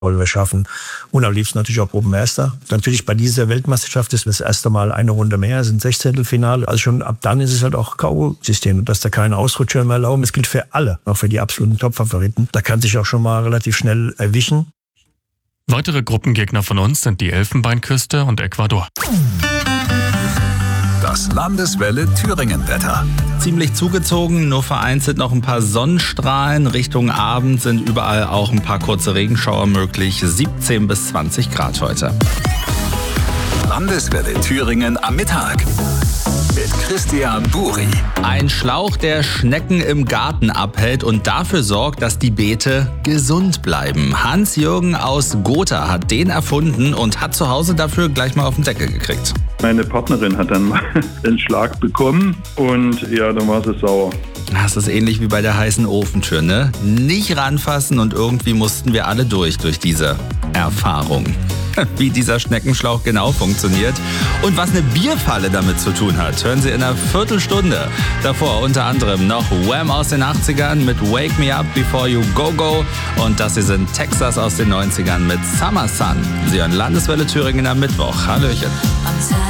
wollen wir schaffen. Und am liebsten natürlich auch Gruppenerster. Natürlich bei dieser Weltmeisterschaft ist das erste Mal eine Runde mehr, sind 16. Also schon ab dann ist es halt auch K.O.-System, dass da keine Ausrutscher mehr erlauben. Das gilt für alle, auch für die absoluten Top-Favoriten. Da kann sich auch schon mal relativ schnell erwischen. Weitere Gruppengegner von uns sind die Elfenbeinküste und Ecuador. Das Landeswelle Thüringen-Wetter. Ziemlich zugezogen, nur vereinzelt noch ein paar Sonnenstrahlen. Richtung Abend sind überall auch ein paar kurze Regenschauer möglich. 17 bis 20 Grad heute. Landeswelle Thüringen am Mittag. Mit Christian Buri. Ein Schlauch, der Schnecken im Garten abhält und dafür sorgt, dass die Beete gesund bleiben. Hans-Jürgen aus Gotha hat den erfunden und hat zu Hause dafür gleich mal auf den Deckel gekriegt. Meine Partnerin hat dann mal einen Schlag bekommen und ja, dann war sie sauer. Das ist ähnlich wie bei der heißen Ofentür, ne? Nicht ranfassen und irgendwie mussten wir alle durch diese Erfahrung. Wie dieser Schneckenschlauch genau funktioniert und was eine Bierfalle damit zu tun hat, hören Sie in einer Viertelstunde. Davor unter anderem noch Wham aus den 80ern mit Wake Me Up Before You Go Go und das hier sind Texas aus den 90ern mit Summer Sun. Sie hören Landeswelle Thüringen am Mittwoch. Hallöchen.